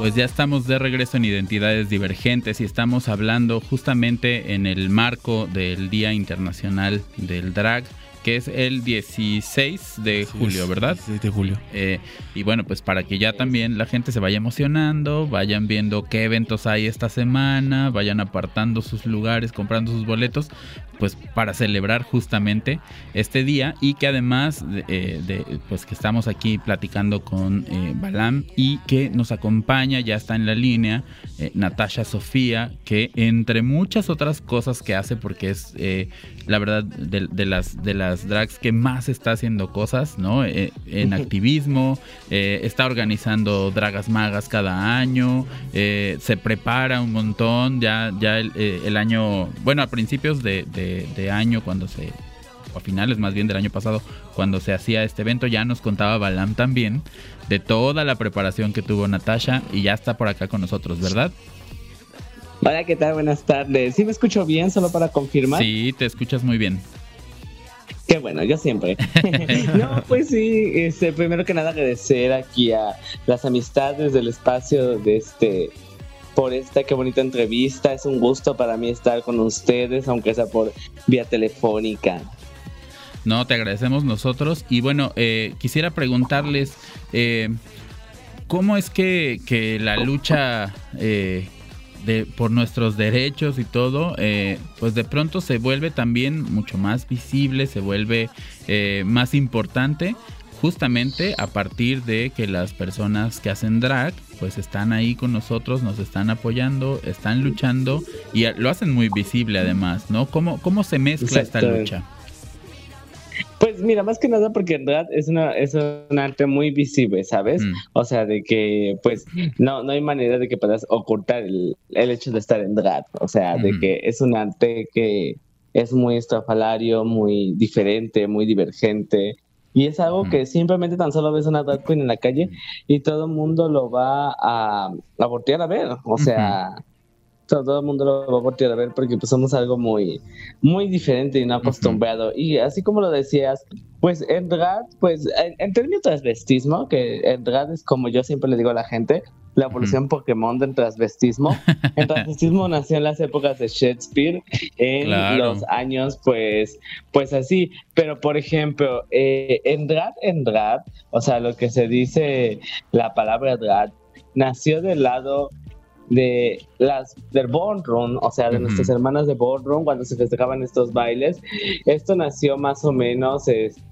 Pues ya estamos de regreso en Identidades Divergentes y estamos hablando justamente en el marco del Día Internacional del Drag, que es el 16 de julio, ¿verdad? 16 de julio. Y bueno, pues para que ya también la gente se vaya emocionando, vayan viendo qué eventos hay esta semana, vayan apartando sus lugares, comprando sus boletos, pues para celebrar justamente este día, y que además pues que estamos aquí platicando con Balam, y que nos acompaña, ya está en la línea, Natasha Sofía, que entre muchas otras cosas que hace, porque es la verdad de las drags que más está haciendo cosas, ¿no? En activismo, está organizando Dragas Magas cada año, se prepara un montón, ya el año, bueno, a principios de año, o a finales más bien del año pasado, cuando se hacía este evento, ya nos contaba Balam también de toda la preparación que tuvo Natasha, y ya está por acá con nosotros, ¿verdad? Hola, ¿qué tal? Buenas tardes. ¿Sí me escucho bien? Solo para confirmar. Sí, te escuchas muy bien. Qué bueno, yo siempre. No, pues sí, primero que nada agradecer aquí a las amistades del espacio por esta qué bonita entrevista. Es un gusto para mí estar con ustedes, aunque sea por vía telefónica. No, te agradecemos nosotros. Y bueno, quisiera preguntarles, ¿cómo es que la lucha por nuestros derechos y todo, pues de pronto se vuelve también mucho más visible, se vuelve más importante, justamente a partir de que las personas que hacen drag pues están ahí con nosotros, nos están apoyando, están luchando, y lo hacen muy visible además, ¿no? ¿Cómo se mezcla esta lucha? Pues mira, más que nada porque en realidad es un arte muy visible, ¿sabes? O sea, de que pues no hay manera de que puedas ocultar el hecho de estar en drag. O sea, de que es un arte que es muy estrafalario, muy diferente, muy divergente. Y es algo que simplemente tan solo ves una drag queen en la calle y todo el mundo lo va a voltear a ver. O sea, todo el mundo lo va a voltear a ver porque pues somos algo muy, muy diferente y no acostumbrado. Y así como lo decías, pues en drag, pues en términos de transvestismo, que en drag es como yo siempre le digo a la gente, la evolución Pokémon del transvestismo. El transvestismo nació en las épocas de Shakespeare, en los años, pues así. Pero, por ejemplo, en drag, o sea, lo que se dice, la palabra drag, nació del lado del ballroom, o sea, de nuestras hermanas de ballroom, cuando se festejaban estos bailes. Esto nació más o menos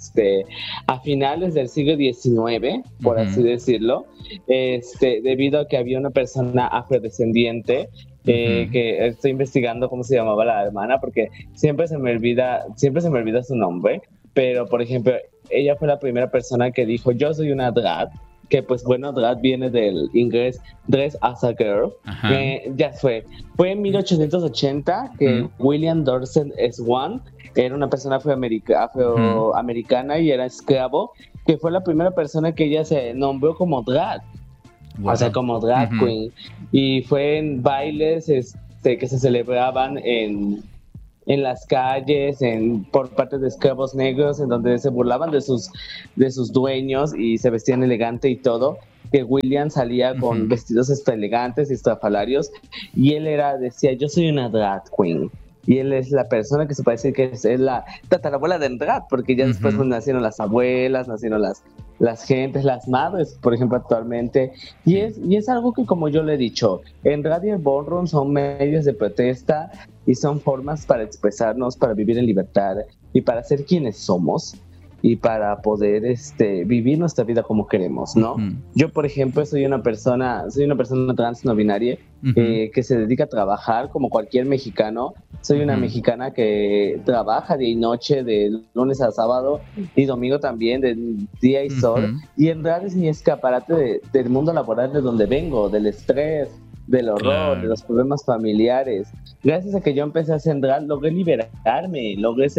a finales del siglo XIX, por así decirlo, debido a que había una persona afrodescendiente, que estoy investigando cómo se llamaba la hermana, porque siempre se me olvida su nombre, pero por ejemplo, ella fue la primera persona que dijo: yo soy una drag, que pues bueno, drag viene del inglés dress as a girl. Ya fue en 1880 que William Dorset Swan era una persona afroamericana y era esclavo, que fue la primera persona que ella se nombró como drag. O sea, como drag queen. Y fue en bailes que se celebraban en las calles, por parte de esclavos negros, en donde se burlaban de sus dueños y se vestían elegante y todo, que William salía con vestidos elegantes y estrafalarios, y él decía: yo soy una drag queen. Y él es la persona que se puede decir que es la tatarabuela del drag, porque ya después pues, nacieron las abuelas, nacieron las gentes, las madres, por ejemplo, actualmente. Y es algo que, como yo le he dicho, en drag y el ballroom son medios de protesta y son formas para expresarnos, para vivir en libertad y para ser quienes somos y para poder vivir nuestra vida como queremos, ¿no? Yo, por ejemplo, soy una persona trans no binaria, que se dedica a trabajar como cualquier mexicano. Soy una mexicana que trabaja día y noche, de lunes a sábado y domingo también, de día y sol. Y en realidad es mi escaparate del mundo laboral de donde vengo, del estrés, del horror, de los problemas familiares. Gracias a que yo empecé a hacer drag, logré liberarme,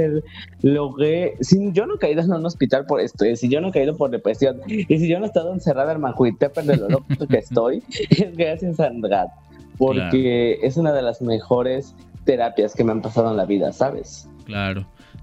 si yo no he caído en un hospital por esto, si yo no he caído por depresión, y si yo no he estado encerrada en Mancuitepec de lo loco que estoy, es gracias a drag, porque es una de las mejores terapias que me han pasado en la vida, ¿sabes? Claro.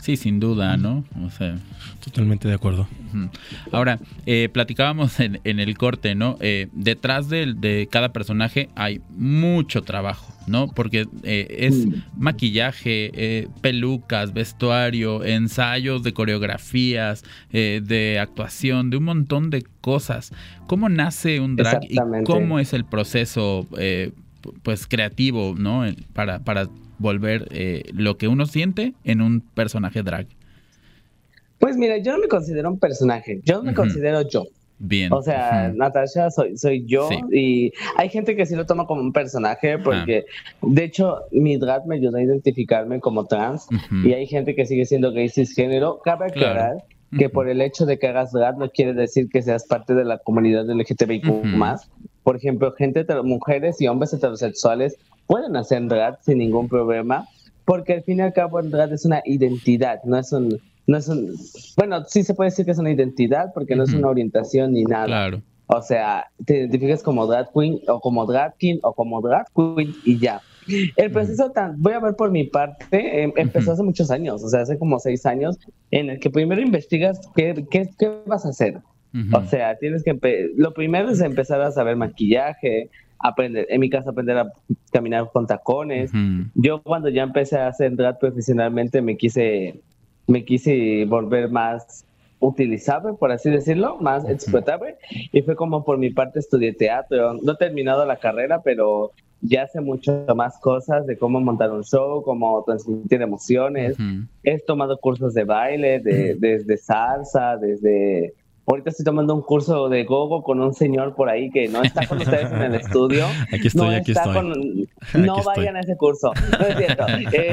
Sí, sin duda, ¿no? O sea, totalmente de acuerdo. Ahora, platicábamos en el corte, ¿no? Detrás de cada personaje hay mucho trabajo, ¿no? Porque es maquillaje, pelucas, vestuario, ensayos de coreografías, de actuación, de un montón de cosas. ¿Cómo nace un drag y cómo es el proceso, pues, creativo, ¿no? Para volver lo que uno siente en un personaje drag. Pues mira, yo no me considero un personaje, yo me considero yo. Bien. O sea, Natasha soy yo, sí. Y hay gente que sí lo toma como un personaje porque, de hecho, mi drag me ayudó a identificarme como trans y hay gente que sigue siendo gay cisgénero. Cabe aclarar que por el hecho de que hagas drag no quiere decir que seas parte de la comunidad LGTBIQ+. Por ejemplo, mujeres y hombres heterosexuales pueden hacer drag sin ningún problema, porque al fin y al cabo el drag es una identidad, no es un, bueno, sí se puede decir que es una identidad porque no es una orientación ni nada. Claro. O sea, te identificas como drag queen o como drag king o como drag queen y ya. El proceso, voy a ver por mi parte, empezó hace muchos años, o sea, hace como 6 años, en el que primero investigas qué vas a hacer. O sea, tienes que lo primero es empezar a saber maquillaje, aprender, en mi caso aprender a caminar con tacones. Yo cuando ya empecé a hacer drag profesionalmente me quise volver más utilizable, por así decirlo, más explotable, y fue como por mi parte estudié teatro. No he terminado la carrera, pero ya sé mucho más cosas de cómo montar un show, cómo transmitir emociones. He tomado cursos de baile, desde salsa, ahorita estoy tomando un curso de gogo con un señor por ahí que no está con ustedes en el estudio. Aquí estoy. No vayan a ese curso. No es cierto.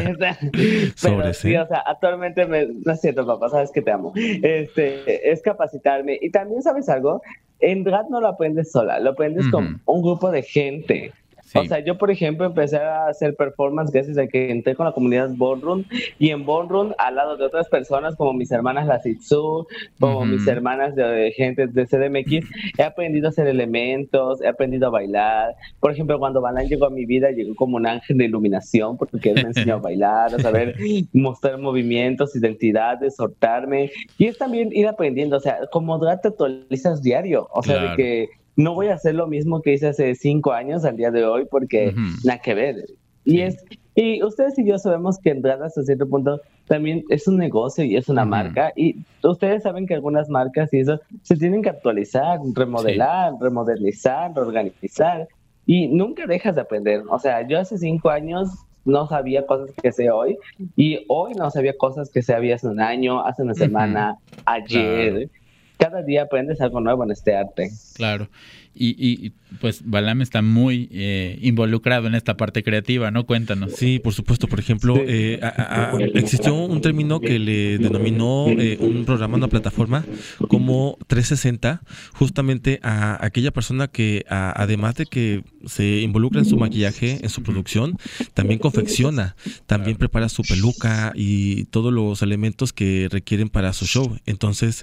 Pero sí, o sea, actualmente no es cierto, papá, sabes que te amo. Es capacitarme. Y también, ¿sabes algo? En drag no lo aprendes sola, lo aprendes con un grupo de gente. Sí. O sea, yo, por ejemplo, empecé a hacer performance gracias a que entré con la comunidad Ballroom, y en Ballroom, al lado de otras personas como mis hermanas las Itzu, como mis hermanas de gente de CDMX, he aprendido a hacer elementos, he aprendido a bailar. Por ejemplo, cuando Balan llegó a mi vida, llegó como un ángel de iluminación, porque él me enseñó a bailar, a saber mostrar movimientos, identidades, soltarme. Y es también ir aprendiendo, o sea, como drag te actualizas diario, o sea, claro, de que no voy a hacer lo mismo que hice hace 5 años al día de hoy porque nada que ver. Y ustedes y yo sabemos que en drag hasta cierto punto también es un negocio y es una marca. Y ustedes saben que algunas marcas y eso se tienen que actualizar, remodelar, remodernizar, reorganizar. Y nunca dejas de aprender. O sea, yo hace 5 años no sabía cosas que sé hoy. Y hoy no sabía cosas que sabía hace un año, hace una semana, ayer. Claro. Cada día aprendes algo nuevo en este arte. Claro. Y pues Balam está muy involucrado en esta parte creativa, ¿no? Cuéntanos. Sí, por supuesto. Por ejemplo, existió un término que le denominó un programa, una plataforma como 360, justamente a aquella persona que además de que se involucra en su maquillaje, en su producción, también confecciona, también prepara su peluca y todos los elementos que requieren para su show. Entonces,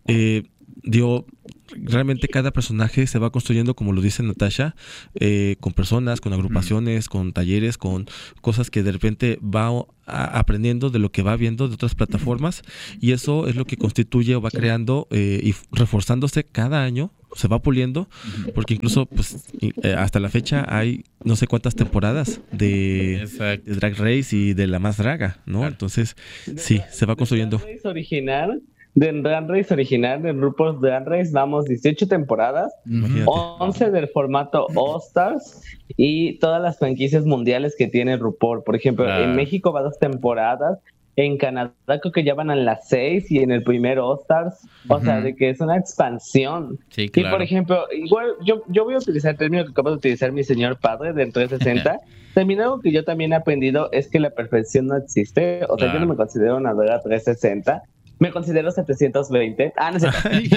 realmente cada personaje se va construyendo, como lo dice Natasha, con personas, con agrupaciones, con talleres, con cosas que de repente va aprendiendo de lo que va viendo de otras plataformas, y eso es lo que constituye o va creando y reforzándose cada año, se va puliendo, porque incluso pues hasta la fecha hay no sé cuántas temporadas de Drag Race y de La Más Draga, ¿no? Claro. Entonces sí, se va construyendo. Drag Race original, de RuPaul's Drag Race, vamos 18 temporadas, 11 del formato All Stars y todas las franquicias mundiales que tiene RuPaul. Por ejemplo, en México va 2 temporadas, en Canadá creo que ya van a las 6 y en el primer All Stars, o sea, de que es una expansión. Sí, claro. Y por ejemplo, igual yo voy a utilizar el término que acaba de utilizar mi señor padre del 360. También algo que yo también he aprendido es que la perfección no existe, o sea, yo no me considero una verdad 360. Me considero 720. No sé.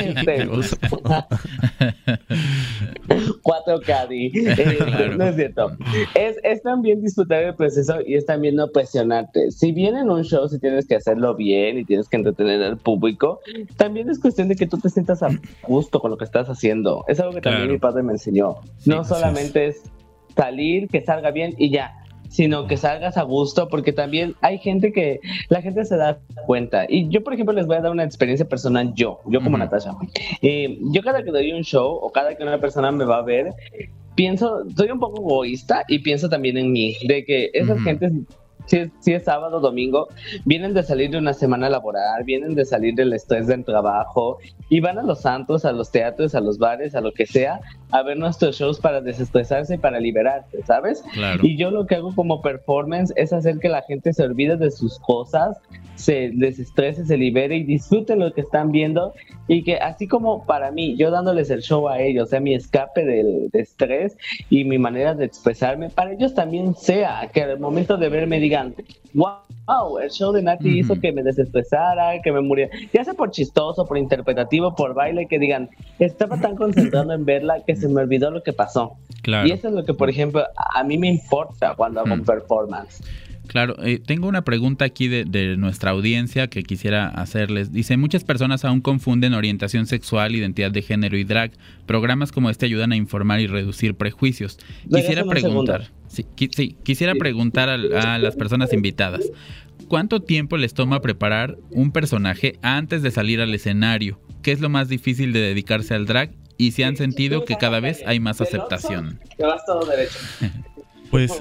4K. Claro. No es cierto. Es también disfrutar el proceso y es también no presionarte. Si bien en un show si tienes que hacerlo bien y tienes que entretener al público, también es cuestión de que tú te sientas a gusto con lo que estás haciendo. Es algo que también mi padre me enseñó. No solamente es salir, que salga bien y ya. sino que salgas a gusto, porque también hay gente que la gente se da cuenta. Y yo, por ejemplo, les voy a dar una experiencia personal, yo como Natasha. Yo cada que doy un show o cada que una persona me va a ver, soy un poco egoísta y pienso también en mí, de que esas gentes, si es sábado o domingo, vienen de salir de una semana laboral, vienen de salir del estrés del trabajo y van a los santos, a los teatros, a los bares, a lo que sea, a ver nuestros shows para desestresarse y para liberarse, ¿sabes? Claro. Y yo lo que hago como performance es hacer que la gente se olvide de sus cosas, se desestrese, se libere y disfruten lo que están viendo, y que así como para mí, yo dándoles el show a ellos, o sea, mi escape del estrés y mi manera de expresarme, para ellos también sea que al momento de verme digan, wow, el show de Nati hizo que me desestresara, que me muriera, ya sea por chistoso, por interpretativo, por baile, que digan, estaba tan concentrado en verla que se me olvidó lo que pasó. Claro. Y eso es lo que, por ejemplo, a mí me importa cuando hago un performance. Claro, tengo una pregunta aquí de nuestra audiencia que quisiera hacerles. Dice, muchas personas aún confunden orientación sexual, identidad de género y drag. Programas como este ayudan a informar y reducir prejuicios. Quisiera preguntar, quisiera preguntar a las personas invitadas, ¿cuánto tiempo les toma preparar un personaje antes de salir al escenario? ¿Qué es lo más difícil de dedicarse al drag? Y si han sentido que cada vez hay más aceptación. Te vas todo derecho. Pues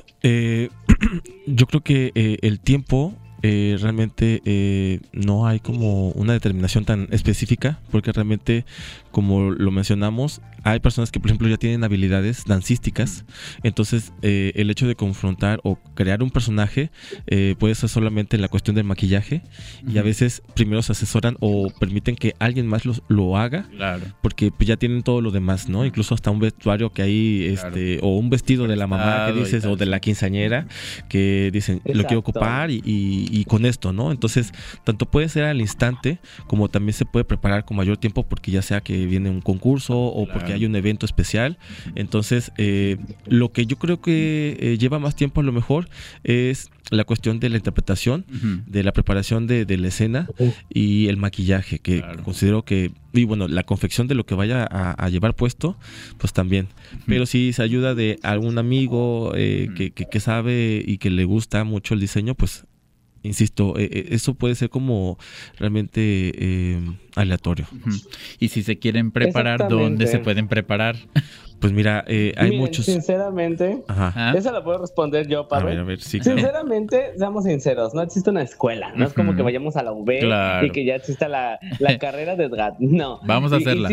yo creo que el tiempo realmente no hay como una determinación tan específica, porque realmente, como lo mencionamos, hay personas que, por ejemplo, ya tienen habilidades dancísticas. Entonces el hecho de confrontar o crear un personaje puede ser solamente en la cuestión del maquillaje, y a veces primero se asesoran o permiten que alguien más lo haga, claro, porque pues, ya tienen todo lo demás, ¿no? Incluso hasta un vestuario que hay, claro, o un vestido de la mamá que dices, o de la quinceañera que dicen, exacto, lo quiero ocupar y con esto, ¿no? Entonces, tanto puede ser al instante, como también se puede preparar con mayor tiempo, porque ya sea que viene un concurso o porque hay un evento especial. Entonces, lo que yo creo que lleva más tiempo a lo mejor es la cuestión de la interpretación, de la preparación de la escena y el maquillaje, que considero que, y bueno, la confección de lo que vaya a llevar puesto, pues también. Pero si se ayuda de algún amigo que sabe y que le gusta mucho el diseño, pues insisto, eso puede ser como realmente aleatorio. Y si se quieren preparar, ¿dónde se pueden preparar? Pues mira, hay muchos. Sinceramente, esa la puedo responder yo, Pablo. A ver, sí, claro. Sinceramente, seamos sinceros, no existe una escuela, no es como que vayamos a la UB y que ya exista la carrera de drag, no. Vamos a hacerla.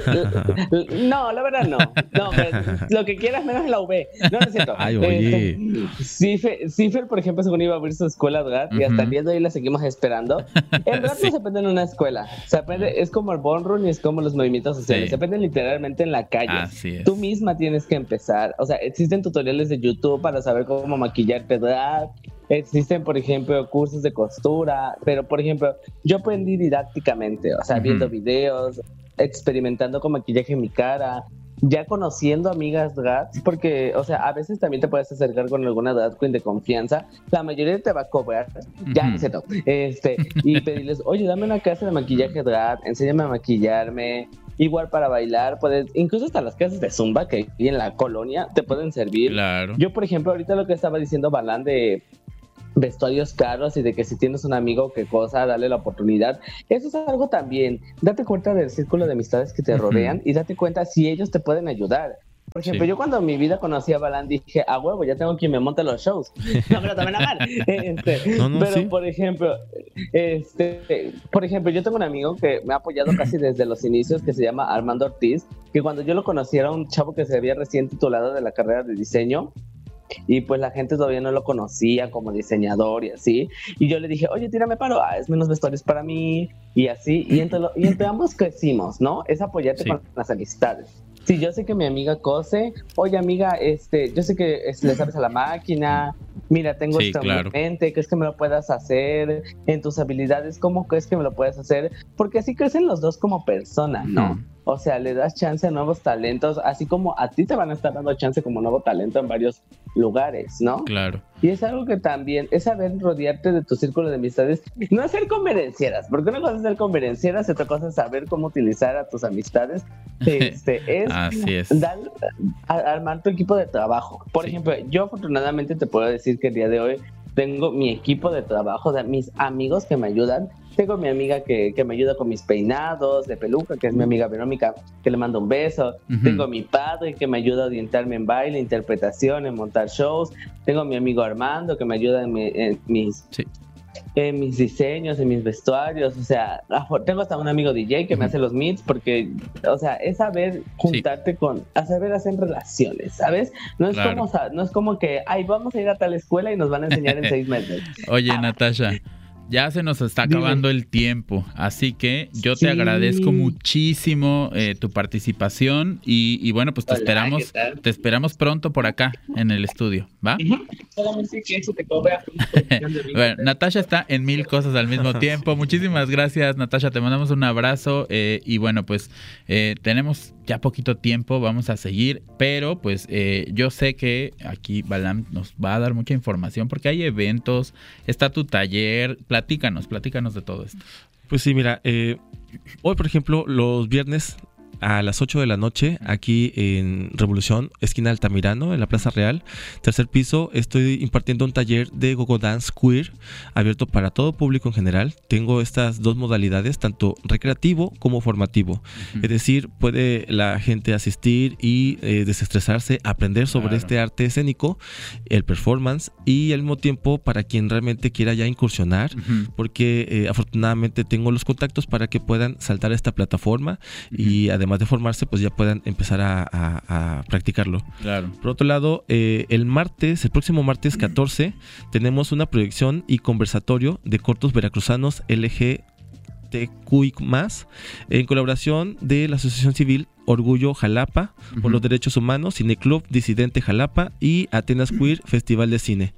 No, la verdad no. No, lo que quieras menos la UB. No es cierto. Ay, oye. Cifer, por ejemplo, según iba a abrir su escuela drag, y hasta el día de hoy la seguimos esperando. El drag no se aprende en una escuela, se aprende, es como el ballroom y es como los movimientos sociales, se aprende literalmente en la calle. Así es. Tú misma tienes que empezar, o sea, existen tutoriales de YouTube para saber cómo maquillarte drag, existen, por ejemplo, cursos de costura, pero, por ejemplo, yo aprendí didácticamente, o sea, viendo videos, experimentando con maquillaje en mi cara, ya conociendo amigas drags, porque, o sea, a veces también te puedes acercar con alguna drag queen de confianza, la mayoría te va a cobrar, ya, etcétera, y pedirles, oye, dame una clase de maquillaje drag, enséñame a maquillarme. Igual para bailar, puedes, incluso hasta las clases de Zumba que hay en la colonia te pueden servir. Claro. Yo, por ejemplo, ahorita lo que estaba diciendo Balán de vestuarios caros y de que si tienes un amigo que cosa, dale la oportunidad. Eso es algo también. Date cuenta del círculo de amistades que te rodean y date cuenta si ellos te pueden ayudar. Por ejemplo, yo cuando en mi vida conocí a Balán dije, a huevo, ya tengo quien me monte los shows. No me lo tomen a mal. Pero, por ejemplo, yo tengo un amigo que me ha apoyado casi desde los inicios, que se llama Armando Ortiz, que cuando yo lo conocí era un chavo que se había recién titulado de la carrera de diseño, y pues la gente todavía no lo conocía como diseñador y así, y yo le dije, oye, tírame paro, es menos vestuarios para mí, y así, y entre ambos crecimos, ¿no? Es apoyarte con las amistades. Sí, yo sé que mi amiga cose, oye amiga, yo sé que le sabes a la máquina, mira, tengo esto en mente, ¿crees que me lo puedas hacer? En tus habilidades, ¿cómo crees que me lo puedes hacer? Porque así crecen los dos como personas, ¿no? o sea, le das chance a nuevos talentos, así como a ti te van a estar dando chance como nuevo talento en varios lugares, ¿no? Claro. Y es algo que también es saber rodearte de tu círculo de amistades, no hacer convenencieras, porque una cosa es ser convenencieras y otra cosa es saber cómo utilizar a tus amistades. Así es. Armar tu equipo de trabajo. Por ejemplo, yo afortunadamente te puedo decir que el día de hoy tengo mi equipo de trabajo, de mis amigos que me ayudan. Tengo mi amiga que me ayuda con mis peinados de peluca, que es mi amiga Verónica, que le mando un beso. Tengo mi padre que me ayuda a orientarme en baile, interpretación, en montar shows. Tengo mi amigo Armando que me ayuda en mis diseños, en mis vestuarios. O sea, tengo hasta un amigo DJ que me hace los meets, porque, o sea, es saber juntarte a saber hacer relaciones, ¿sabes? No es como que, vamos a ir a tal escuela y nos van a enseñar en 6 meses. Oye, Natasha, ya se nos está acabando el tiempo, así que yo te agradezco muchísimo tu participación y bueno, pues te esperamos pronto por acá en el estudio, ¿va? Solamente que eso te cobra. Bueno, Natasha está en 1000 cosas al mismo tiempo. Muchísimas gracias, Natasha, te mandamos un abrazo y bueno, pues tenemos ya poquito tiempo, vamos a seguir, pero pues yo sé que aquí Balam nos va a dar mucha información porque hay eventos, está tu taller. Platícanos de todo esto. Pues sí, mira, hoy por ejemplo, los viernes a las 8 de la noche, aquí en Revolución, esquina Altamirano, en la Plaza Real, 3er piso, estoy impartiendo un taller de Gogo Dance Queer, abierto para todo público en general. Tengo estas 2 modalidades, tanto recreativo como formativo. Es decir, puede la gente asistir y desestresarse, aprender sobre este arte escénico, el performance, y al mismo tiempo para quien realmente quiera ya incursionar, porque afortunadamente tengo los contactos para que puedan saltar a esta plataforma y además de formarse, pues ya puedan empezar a practicarlo. Claro. Por otro lado, el próximo martes 14, tenemos una proyección y conversatorio de cortos veracruzanos LGTQI+, en colaboración de la Asociación Civil Orgullo Jalapa por los Derechos Humanos, Cineclub Disidente Jalapa y Atenas Queer Festival de Cine.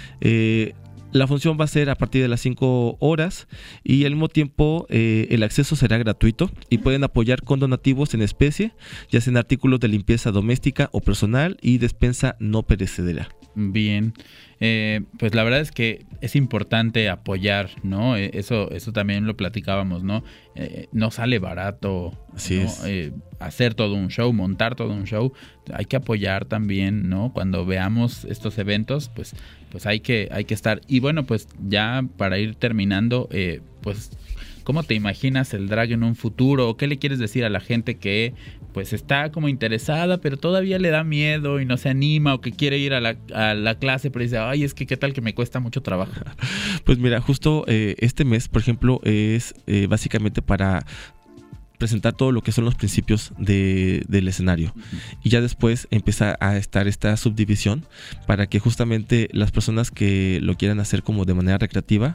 La función va a ser a partir de las 5 horas y al mismo tiempo el acceso será gratuito y pueden apoyar con donativos en especie, ya sea en artículos de limpieza doméstica o personal y despensa no perecedera. Bien, pues la verdad es que es importante apoyar, ¿no? Eso también lo platicábamos, ¿no? No sale barato, así ¿no? Hacer todo un show, montar todo un show, hay que apoyar también, ¿no? Cuando veamos estos eventos, pues hay que estar. Y bueno, pues ya para ir terminando, pues ¿cómo te imaginas el drag en un futuro? ¿O qué le quieres decir a la gente que pues está como interesada, pero todavía le da miedo y no se anima, o que quiere ir a la clase, pero dice, ay, es que qué tal que me cuesta mucho trabajo? Pues mira, justo este mes, por ejemplo, es básicamente para presentar todo lo que son los principios del escenario. Y ya después empieza a estar esta subdivisión para que justamente las personas que lo quieran hacer como de manera recreativa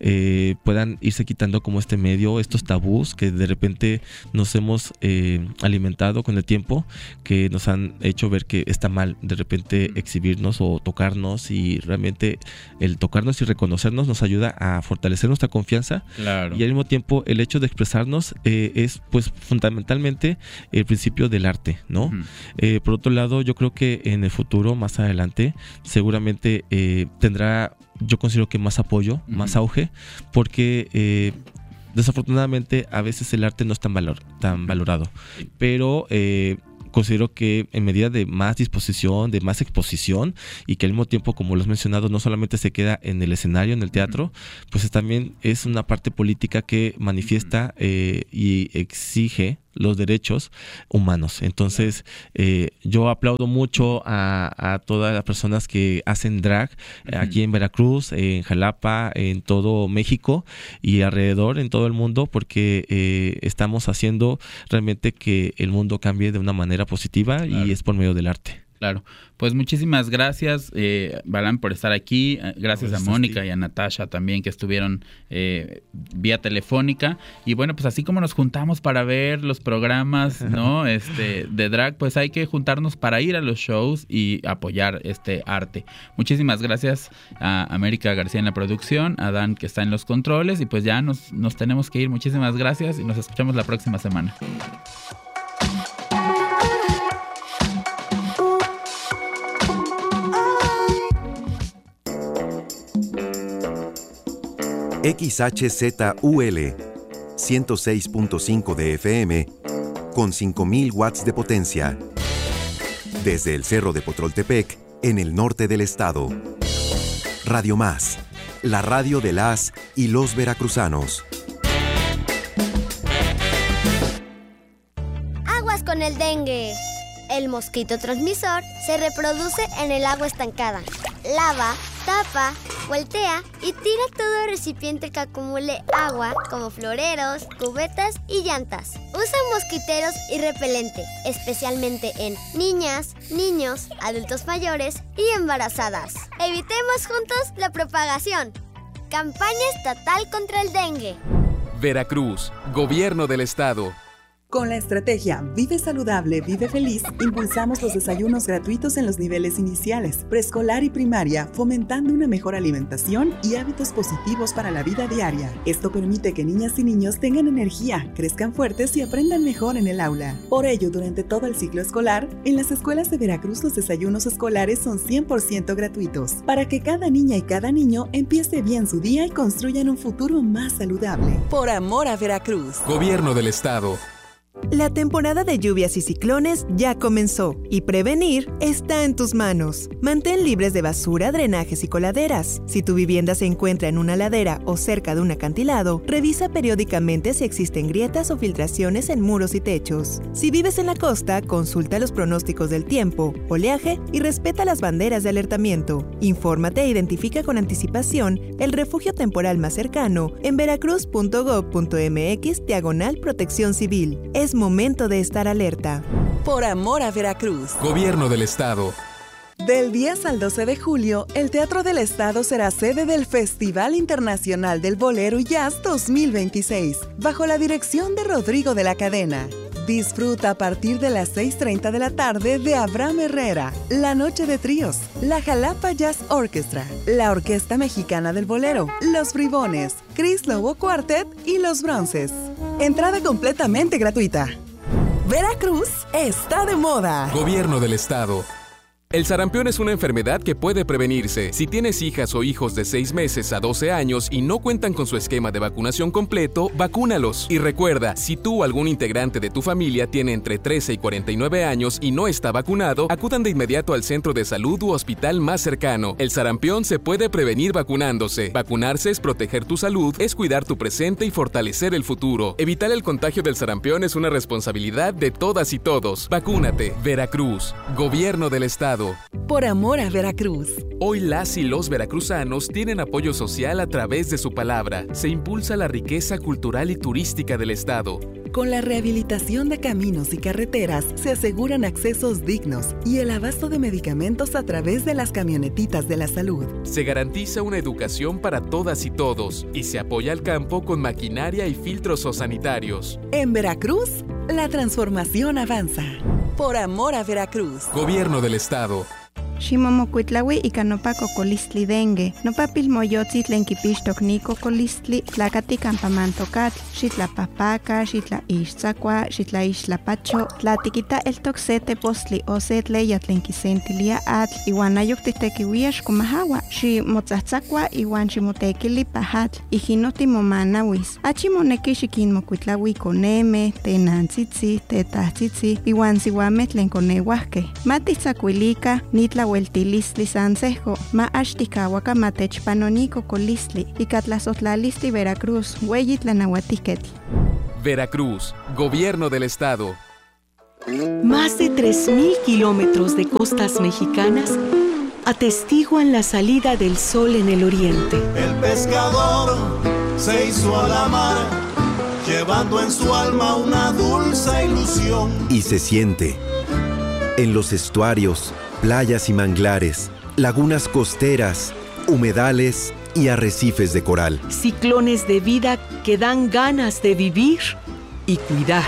puedan irse quitando como este medio, estos tabús que de repente nos hemos alimentado con el tiempo, que nos han hecho ver que está mal de repente exhibirnos o tocarnos, y realmente el tocarnos y reconocernos nos ayuda a fortalecer nuestra confianza. Claro. Y al mismo tiempo el hecho de expresarnos es pues fundamentalmente el principio del arte, ¿no? Por otro lado, yo creo que en el futuro, más adelante, seguramente tendrá, yo considero que más apoyo, más auge, porque desafortunadamente a veces el arte no es tan valorado, pero considero que en medida de más disposición, de más exposición, y que al mismo tiempo, como lo has mencionado, no solamente se queda en el escenario, en el teatro, pues también es una parte política que manifiesta y exige los derechos humanos. Entonces, yo aplaudo mucho a todas las personas que hacen drag aquí en Veracruz, en Jalapa, en todo México y alrededor, en todo el mundo, porque estamos haciendo realmente que el mundo cambie de una manera positiva, y es por medio del arte. Claro, pues muchísimas gracias, Balam, por estar aquí. Gracias a Mónica y a Natasha también, que estuvieron vía telefónica. Y bueno, pues así como nos juntamos para ver los programas, ¿no? De drag, pues hay que juntarnos para ir a los shows y apoyar este arte. Muchísimas gracias a América García en la producción, a Dan, que está en los controles, y pues ya nos tenemos que ir. Muchísimas gracias y nos escuchamos la próxima semana. XHZUL 106.5 de FM con 5.000 watts de potencia. Desde el Cerro de Potroltepec, en el norte del estado. Radio Más, la radio de las y los veracruzanos. Aguas con el dengue. El mosquito transmisor se reproduce en el agua estancada. Lava, tapa, voltea y tira todo recipiente que acumule agua, como floreros, cubetas y llantas. Usa mosquiteros y repelente, especialmente en niñas, niños, adultos mayores y embarazadas. Evitemos juntos la propagación. Campaña estatal contra el dengue. Veracruz, Gobierno del Estado. Con la estrategia Vive Saludable, Vive Feliz, impulsamos los desayunos gratuitos en los niveles iniciales, preescolar y primaria, fomentando una mejor alimentación y hábitos positivos para la vida diaria. Esto permite que niñas y niños tengan energía, crezcan fuertes y aprendan mejor en el aula. Por ello, durante todo el ciclo escolar, en las escuelas de Veracruz los desayunos escolares son 100% gratuitos, para que cada niña y cada niño empiece bien su día y construyan un futuro más saludable. Por amor a Veracruz. Gobierno del Estado. La temporada de lluvias y ciclones ya comenzó y prevenir está en tus manos. Mantén libres de basura, drenajes y coladeras. Si tu vivienda se encuentra en una ladera o cerca de un acantilado, revisa periódicamente si existen grietas o filtraciones en muros y techos. Si vives en la costa, consulta los pronósticos del tiempo, oleaje y respeta las banderas de alertamiento. Infórmate e identifica con anticipación el refugio temporal más cercano en veracruz.gov.mx/protección civil. Es momento de estar alerta. Por amor a Veracruz. Gobierno del Estado. Del 10 al 12 de julio, el Teatro del Estado será sede del Festival Internacional del Bolero y Jazz 2026, bajo la dirección de Rodrigo de la Cadena. Disfruta a partir de las 6:30 de la tarde de Abraham Herrera, La Noche de Tríos, la Jalapa Jazz Orchestra, la Orquesta Mexicana del Bolero, Los Bribones, Chris Lobo Quartet y Los Bronces. Entrada completamente gratuita. Veracruz está de moda. Gobierno del Estado. El sarampión es una enfermedad que puede prevenirse. Si tienes hijas o hijos de 6 meses a 12 años y no cuentan con su esquema de vacunación completo, vacúnalos. Y recuerda, si tú o algún integrante de tu familia tiene entre 13 y 49 años y no está vacunado, acudan de inmediato al centro de salud u hospital más cercano. El sarampión se puede prevenir vacunándose. Vacunarse es proteger tu salud, es cuidar tu presente y fortalecer el futuro. Evitar el contagio del sarampión es una responsabilidad de todas y todos. Vacúnate. Veracruz, Gobierno del Estado. Por amor a Veracruz. Hoy las y los veracruzanos tienen apoyo social a través de su palabra. Se impulsa la riqueza cultural y turística del estado. Con la rehabilitación de caminos y carreteras se aseguran accesos dignos y el abasto de medicamentos a través de las camionetitas de la salud. Se garantiza una educación para todas y todos y se apoya al campo con maquinaria y filtros sanitarios. En Veracruz, la transformación avanza. Por amor a Veracruz. Gobierno del Estado. Ximomocuitlaui ika nopa cocolistli dengue, nopa pilmoyotzi tlen kipixtok ni cocolistli, tlakati campamantocatl, xitlapahpaca, xitlaixtzakua, xitlaixtlapacho, tlatikita eltok se tepostli o se tleya tlen kisentilia atl, iwan ayok titekiuia xkomahawa, ximotzatzakua iwan ximotekili pahatl, ijino timomanawis. Achi moneki xikinmokuitlaui koneme, tenantzitzi, tetahtzitzi, iwan siuameh tlen koneuahkeh. Matitzakuilika, nitla Hueltilistli Sansejo, ma Ashtikawaka Matechpanonico Colistli, y Catlazotlalisli Veracruz, Hueyitlanauatiquetl. Veracruz, Gobierno del Estado. Más de 3,000 kilómetros de costas mexicanas atestiguan la salida del sol en el oriente. El pescador se hizo a la mar, llevando en su alma una dulce ilusión. Y se siente en los estuarios, playas y manglares, lagunas costeras, humedales y arrecifes de coral. Ciclones de vida que dan ganas de vivir y cuidar.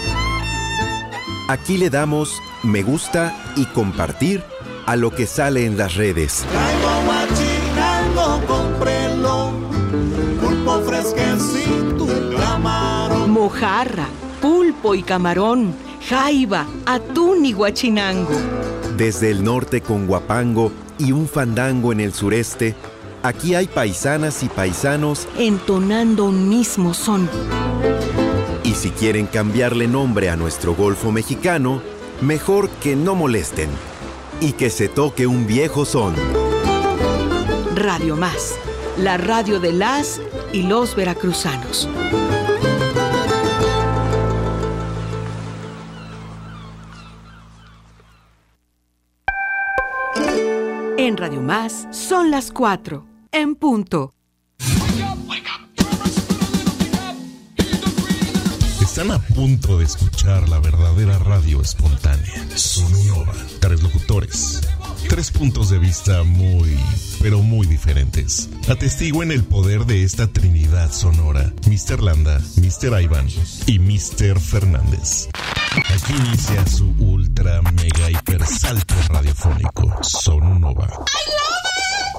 Aquí le damos me gusta y compartir a lo que sale en las redes. Traigo machinango, cómprelo, pulpo fresquecito, camarón. Mojarra, pulpo y camarón, jaiba, atún y guachinango. Desde el norte con guapango y un fandango en el sureste, Aquí hay paisanas y paisanos entonando un mismo son. Y si quieren cambiarle nombre a nuestro Golfo mexicano, mejor que no molesten y que se toque un viejo son. Radio Más, la radio de las y los veracruzanos. En Radio Más son las 4, en punto. Están a punto de escuchar la verdadera radio espontánea. Sononova. 3 locutores. 3 puntos de vista muy, pero muy diferentes. Atestiguen el poder de esta trinidad sonora. Mr. Landa, Mr. Iván y Mr. Fernández. Aquí inicia su ultra mega hiper salto radiofónico. Sononova. I love it.